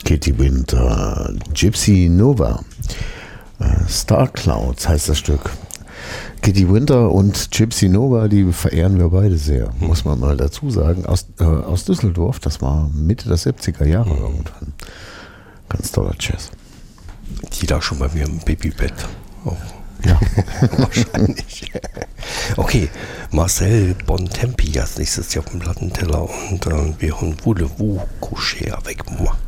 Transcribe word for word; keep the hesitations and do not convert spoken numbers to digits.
Katie Winter, Gypsy Nova, äh, Star Clouds heißt das Stück. Katie Winter und Gypsy Nova, die verehren wir beide sehr, hm. muss man mal dazu sagen. Aus, äh, aus Düsseldorf, das war Mitte der siebziger Jahre hm. irgendwann. Ganz toller Jazz. Die lag schon bei mir im Babybett. Oh. Ja, wahrscheinlich. Okay, Marcel Bontempi als nächstes hier auf dem Plattenteller und äh, wir haben Voulez-vous coucher avec moi.